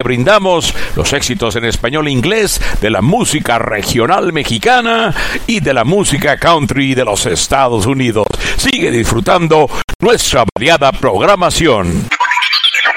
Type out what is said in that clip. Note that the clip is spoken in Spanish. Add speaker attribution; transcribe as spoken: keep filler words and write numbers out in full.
Speaker 1: brindamos los éxitos en español e inglés de la música regional mexicana y de la música country de los Estados Unidos. Sigue disfrutando nuestra variada programación.